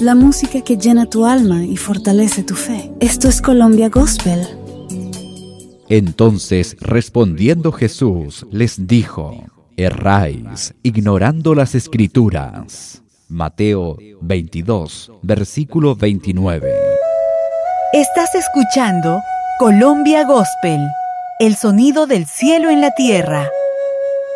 la música que llena tu alma y fortalece tu fe. Esto es Colombia Gospel. Entonces, respondiendo Jesús, les dijo: erráis, ignorando las Escrituras. Mateo 22, versículo 29. Estás escuchando Colombia Gospel, el sonido del cielo en la tierra.